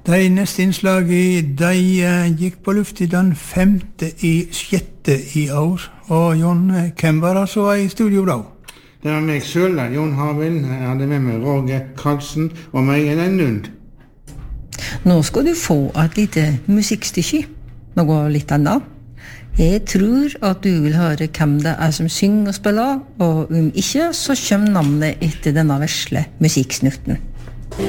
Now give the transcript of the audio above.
De neste innslaget, de gikk på luft I den 5.6. I år. Og Jon, hvem var det så I studio da? Det var meg selv, Jon Harvind. Jeg hadde med meg Roger Karlsen og meg en Lund. Nå skal du få et lite musikkstykke, noe litt annet. Jeg tror at du vil høre hvem det som synger og spiller, og om ikke, så kommer navnet etter denne vesle musikksnutten.